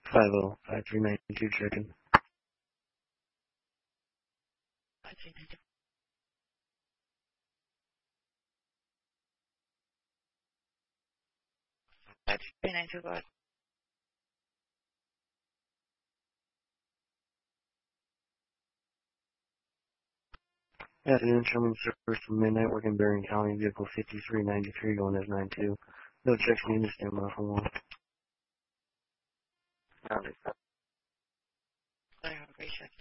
505392 checking. 5392, go ahead. Afternoon, Sherman service from Midnight, working Berrien County, vehicle 5393 going as 92. No checks needed, stand by for 1. Sorry, have a great shift.